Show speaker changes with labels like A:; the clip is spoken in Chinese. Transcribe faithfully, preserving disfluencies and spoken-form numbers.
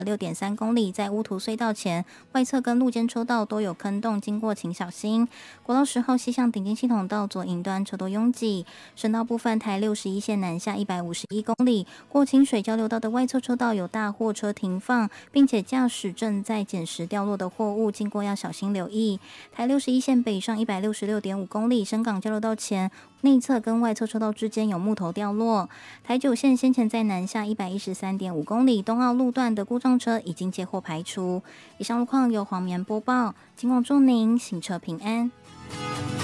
A: 六点三公里，在乌图隧道前外侧跟路肩车道都有坑洞，经过请小心。国道十号西向顶尖系统道左营端车多拥挤。省道部分，台六十一线南下一百五十一公里，过清水交流道的外侧车道有大货车停放，并且驾驶正在捡拾掉落的货物，经过要小心留意。台六十一线北上一百六十六点五公里，深港交流道前内侧跟外侧车道之间有木头掉落。台九线先前在南下一百一十三点五公里，东澳路段的故障车已经接获排除。以上路况由黄棉播报，今晚祝您行车平安。